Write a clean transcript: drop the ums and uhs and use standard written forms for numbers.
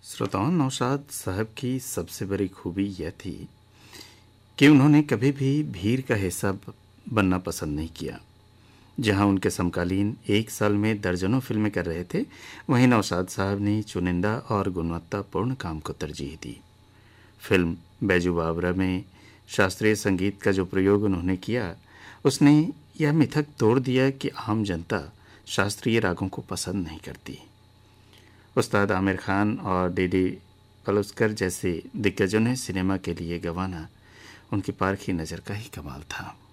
श्रोताओं, नौशाद साहब की सबसे बड़ी खूबी यह थी कि उन्होंने कभी भी भीड़ का हिस्सा बनना पसंद नहीं किया। जहां उनके समकालीन एक साल में दर्जनों फिल्में कर रहे थे, वहीं नौशाद साहब ने चुनिंदा और गुणवत्तापूर्ण काम को तरजीह दी। फिल्म बैजू बावरा में शास्त्रीय संगीत का जो प्रयोग उन्होंने किया, उसने यह मिथक तोड़ दिया कि आम जनता शास्त्रीय रागों को पसंद नहीं करती। उस्ताद आमिर खान और डीडी पलुस्कर जैसे दिग्गजों ने सिनेमा के लिए गंवाना उनकी पारखी नज़र का ही कमाल था।